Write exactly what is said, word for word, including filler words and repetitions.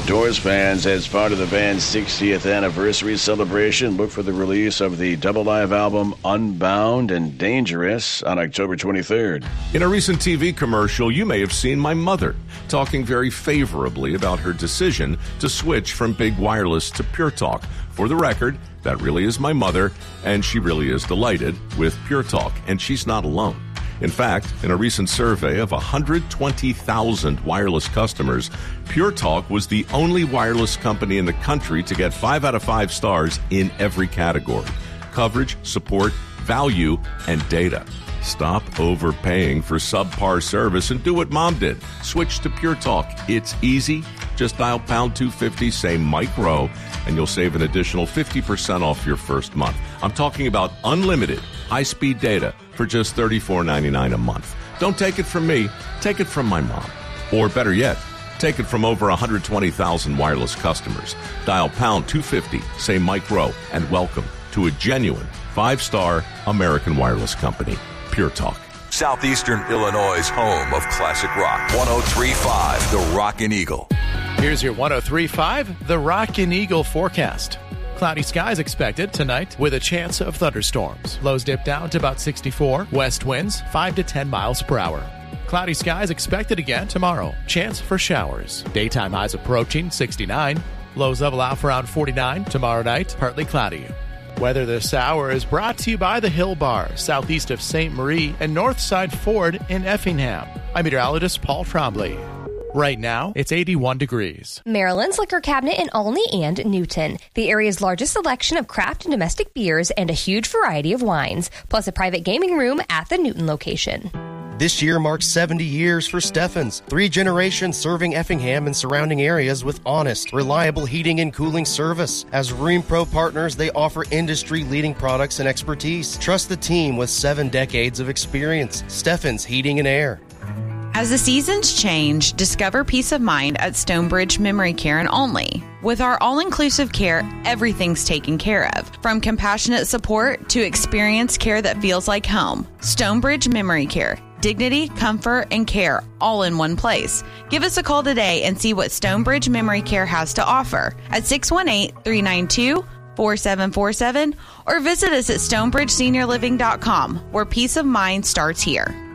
Doors fans, as part of the band's sixtieth anniversary celebration, look for the release of the double live album Unbound and Dangerous on October twenty-third. In a recent T V commercial, you may have seen my mother talking very favorably about her decision to switch from big wireless to Pure Talk. For the record, that really is my mother, and she really is delighted with Pure Talk, and she's not alone. In fact, in a recent survey of one hundred twenty thousand wireless customers, Pure Talk was the only wireless company in the country to get five out of five stars in every category: coverage, support, value, and data. Stop overpaying for subpar service and do what Mom did. Switch to Pure Talk. It's easy. Just dial pound two fifty, say Mike Rowe, and you'll save an additional fifty percent off your first month. I'm talking about unlimited high-speed data for just thirty-four ninety-nine a month. Don't take it from me. Take it from my mom. Or better yet, take it from over one hundred twenty thousand wireless customers. Dial pound two fifty, say Mike Rowe, and welcome to a genuine five-star American wireless company, Pure Talk. Southeastern Illinois' home of classic rock. one oh three point five, The Rockin' Eagle. Here's your one oh three point five, The Rockin' Eagle forecast. Cloudy skies expected tonight with a chance of thunderstorms. Lows dip down to about sixty-four. West winds five to ten miles per hour. Cloudy skies expected again tomorrow. Chance for showers. Daytime highs approaching sixty-nine. Lows level out for around forty-nine. Tomorrow night, partly cloudy. Weather this hour is brought to you by the Hill Bar, southeast of Saint Marie and Northside Ford in Effingham. I'm meteorologist Paul Trombley. Right now, it's eighty-one degrees. Maryland's Liquor Cabinet in Olney and Newton. The area's largest selection of craft and domestic beers and a huge variety of wines, plus a private gaming room at the Newton location. This year marks seventy years for Steffens, three generations serving Effingham and surrounding areas with honest, reliable heating and cooling service. As Rheem Pro partners, they offer industry-leading products and expertise. Trust the team with seven decades of experience. Steffens Heating and Air. As the seasons change, discover peace of mind at Stonebridge Memory Care in Olney. With our all-inclusive care, everything's taken care of, from compassionate support to experienced care that feels like home. Stonebridge Memory Care. Dignity, comfort, and care all in one place. Give us a call today and see what Stonebridge Memory Care has to offer at six one eight, three nine two, four seven four seven or visit us at stonebridge senior living dot com, where peace of mind starts here.